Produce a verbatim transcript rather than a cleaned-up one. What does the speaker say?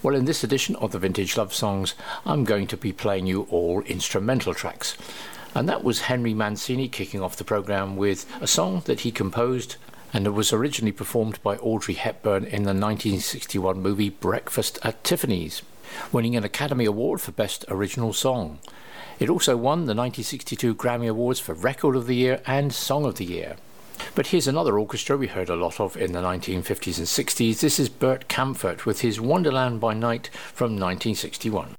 Well, in this edition of the Vintage Love Songs, I'm going to be playing you all instrumental tracks. And that was Henry Mancini kicking off the programme with a song that he composed, and it was originally performed by Audrey Hepburn in the nineteen sixty-one movie Breakfast at Tiffany's, winning an Academy Award for Best Original Song. It also won the nineteen sixty-two Grammy Awards for Record of the Year and Song of the Year. But here's another orchestra we heard a lot of in the nineteen fifties and sixties. This is Bert Kaempfert with his Wonderland by Night from nineteen sixty-one.